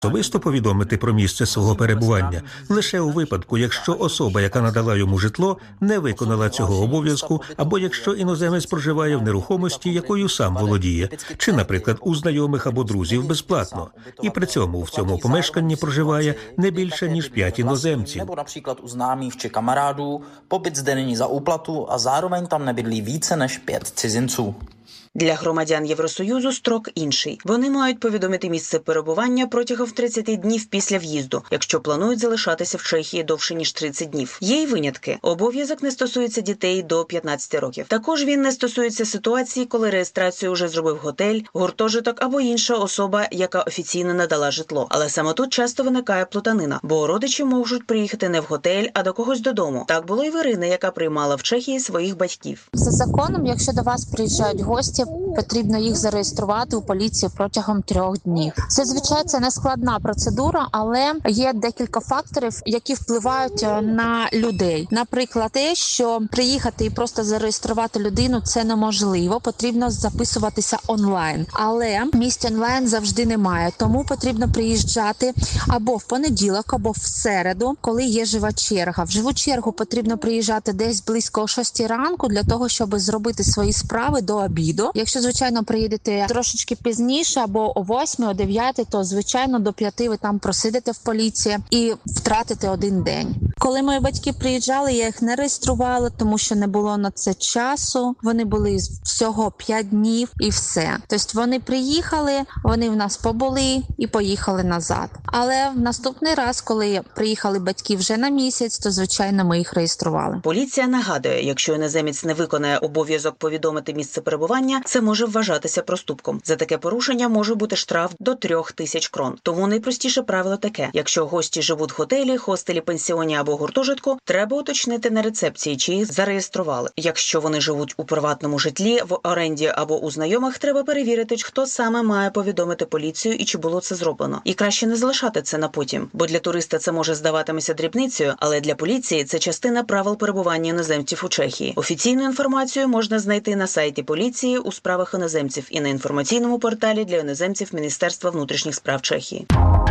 особисто повідомити про місце свого перебування лише у випадку, якщо особа, яка надала йому житло, не виконала цього обов'язку, або якщо іноземець проживає в нерухомості, якою сам володіє, чи, наприклад, у знайомих або друзів безплатно. І при цьому в цьому помешканні проживає не більше, ніж 5 іноземців. Nebo například u známých či kamarádů, pobyt zde není za úplatu a zároveň tam nebydlí více než 5 cizinců. Для громадян Євросоюзу строк інший. Вони мають повідомити місце перебування протягом 30 днів після в'їзду, якщо планують залишатися в Чехії довше, ніж 30 днів. Є й винятки. Обов'язок не стосується дітей до 15 років. Також він не стосується ситуації, коли реєстрацію вже зробив готель, гуртожиток або інша особа, яка офіційно надала житло. Але саме тут часто виникає плутанина, бо родичі можуть приїхати не в готель, а до когось додому. Так було і в Ірини, яка приймала в Чехії своїх батьків. За законом, якщо до вас приїжджають гості, потрібно їх зареєструвати у поліції протягом 3 днів. Зазвичай це не складна процедура, але є декілька факторів, які впливають на людей. Наприклад, те, що приїхати і просто зареєструвати людину – це неможливо, потрібно записуватися онлайн. Але місць онлайн завжди немає, тому потрібно приїжджати або в понеділок, або в середу, коли є жива черга. В живу чергу потрібно приїжджати десь близько о 6 ранку для того, щоб зробити свої справи до обіду. Якщо, звичайно, приїдете трошечки пізніше, або о 8, о 9, то, звичайно, до 5 ви там просидите в поліції і втратите 1 день. Коли мої батьки приїжджали, я їх не реєструвала, тому що не було на це часу. Вони були всього 5 днів і все. Тобто вони приїхали, вони в нас побули і поїхали назад. Але в наступний раз, коли приїхали батьки вже на місяць, то, звичайно, ми їх реєстрували. Поліція нагадує, якщо іноземець не виконає обов'язок повідомити місце перебування, це може вважатися проступком. За таке порушення може бути штраф до 3000 крон. Тому найпростіше правило таке. Якщо гості живуть в готелі, хостелі, пансіоні або гуртожитку, треба уточнити на рецепції, чи їх зареєстрували. Якщо вони живуть у приватному житлі, в оренді або у знайомих, треба перевірити, хто саме має повідомити поліцію і чи було це зроблено. І краще не залишати це на потім, бо для туриста це може здаватися дрібницею, але для поліції це частина правил перебування іноземців у Чехії. Офіційну інформацію можна знайти на сайті поліції у справах іноземців і на інформаційному порталі для іноземців Міністерства внутрішніх справ Чехії.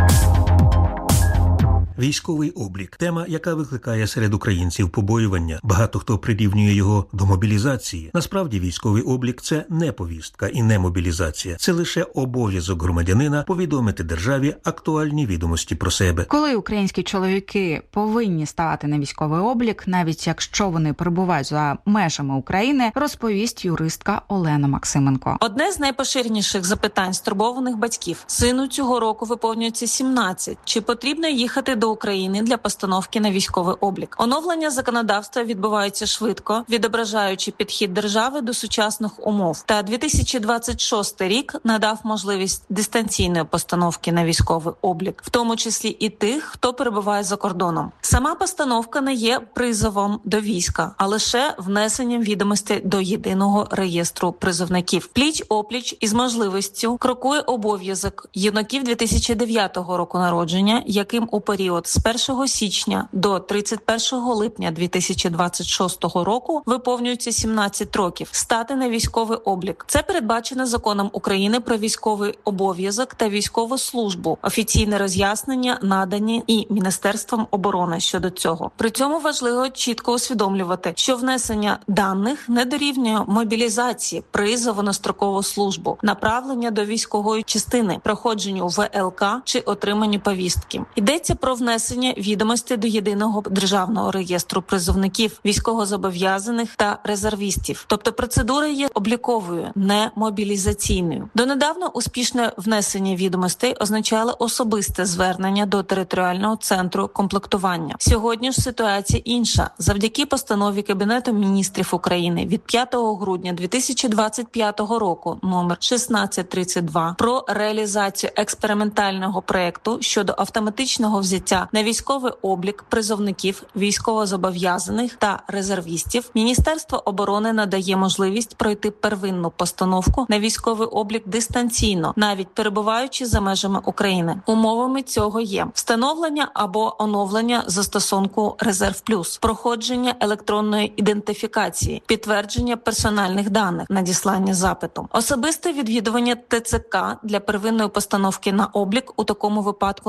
Військовий облік – тема, яка викликає серед українців побоювання. Багато хто прирівнює його до мобілізації. Насправді, військовий облік – це не повістка і не мобілізація. Це лише обов'язок громадянина повідомити державі актуальні відомості про себе. Коли українські чоловіки повинні ставати на військовий облік, навіть якщо вони перебувають за межами України, розповість юристка Олена Максименко. Одне з найпоширеніших запитань стурбованих батьків. Сину цього року виповнюється 17. Чи потрібно їхати до України для постановки на військовий облік? Оновлення законодавства відбувається швидко, відображаючи підхід держави до сучасних умов. Та 2026 рік надав можливість дистанційної постановки на військовий облік, в тому числі і тих, хто перебуває за кордоном. Сама постановка не є призовом до війська, а лише внесенням відомостей до єдиного реєстру призовників. Пліч-опліч із можливістю крокує обов'язок юнаків 2009 року народження, яким у період з 1 січня до 31 липня 2026 року виповнюється 17 років, стати на військовий облік. Це передбачено Законом України про військовий обов'язок та військову службу. Офіційне роз'яснення надані і Міністерством оборони щодо цього. При цьому важливо чітко усвідомлювати, що внесення даних не дорівнює мобілізації, призову на строкову службу, направлення до військової частини, проходженню ВЛК чи отриманню повістки. Йдеться про внесення відомостей до єдиного державного реєстру призовників, військовозобов'язаних та резервістів. Тобто процедура є обліковою, не мобілізаційною. Донедавна успішне внесення відомостей означало особисте звернення до територіального центру комплектування. Сьогодні ж ситуація інша. Завдяки постанові Кабінету міністрів України від 5 грудня 2025 року номер 1632 про реалізацію експериментального проекту щодо автоматичного взяття прийняття на військовий облік призовників, військовозобов'язаних та резервістів, Міністерство оборони надає можливість пройти первинну постановку на військовий облік дистанційно, навіть перебуваючи за межами України. Умовами цього є встановлення або оновлення застосунку «Резерв Плюс», проходження електронної ідентифікації, підтвердження персональних даних, надіслання запиту, особисте відвідування ТЦК для первинної постановки на облік у такому випадку